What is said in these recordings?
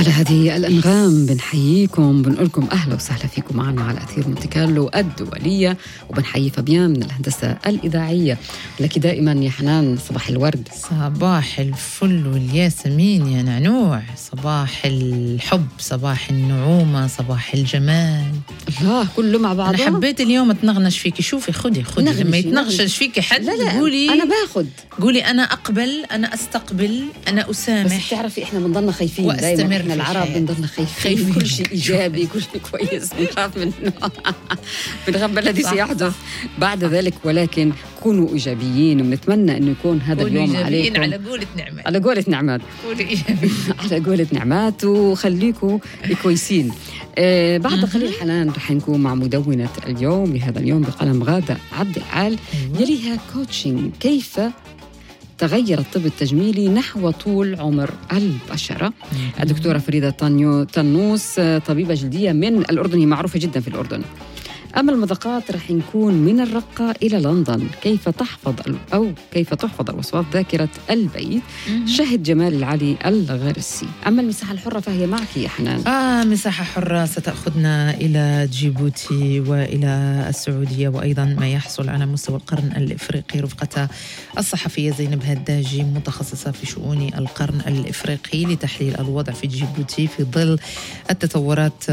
على هذه الأنغام بنحييكم، بنقولكم أهلا وسهلا فيكم معنا على أثير مونتي كارلو الدولية، وبنحيي فابيان من الهندسة الإذاعية. لك دائما يا حنان صباح الورد، صباح الفل والياسمين يا نعنوع، صباح الحب، صباح النعومة، صباح الجمال. الله كله مع بعضه. أنا حبيت اليوم أتنغنش فيكي. شوفي خدي لما يتنغشش فيكي حد لا قولي أنا باخد، قولي أنا أقبل، أنا أستقبل، أنا أسامح. بس تعرفي إحنا بنضلنا خايفين دايما، إحنا العرب بنضلنا خايفين كل شيء إيجابي كل شيء كويس بنخاف منه بنخاف الذي سيحدث بعد ذلك، ولكن كونوا إيجابيين، ونتمنى إنه يكون هذا اليوم عليكم على قولة نعمات، على قولة نعمات على قولة نعمات، وخليكوا كويسين. بعد قليل حنان رح نكون مع مدونة اليوم لهذا اليوم بقلم غادة عبد العال، يليها كوتشنج كيف تغير الطب التجميلي نحو طول عمر البشرة. الدكتورة فريدة طنوس طبيبة جلدية من الأردن، هي معروفة جدا في الأردن. أما المذاقات رح نكون من الرقة إلى لندن، كيف تحفظ الوصفات ذاكرة البيت. شهد جمال العلي الغرسي. أما المساحة الحرة فهي معك يا حنان. مساحة حرة ستأخذنا إلى جيبوتي وإلى السعودية، وأيضا ما يحصل على مستوى القرن الإفريقي رفقة الصحفية زينب هداجي، متخصصة في شؤون القرن الإفريقي، لتحليل الوضع في جيبوتي في ظل التطورات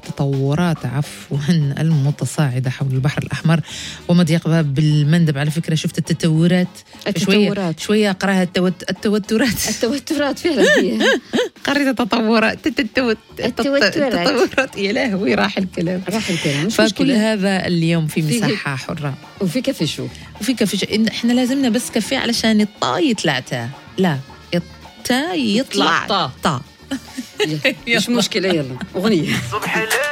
المتصاعدة حول البحر الأحمر ومضيق باب المندب. على فكرة شفت التطورات شوية أقرأها التوترات فعلا هي قريت التطورات يا لهوي راح الكلام. فكل هذا اليوم في مساحة حرة، وفي كفي إحنا لازمنا بس كفي علشان الطاي يطلعتا، لا التاي يطلع طا مش مشكلة. يلا أغنية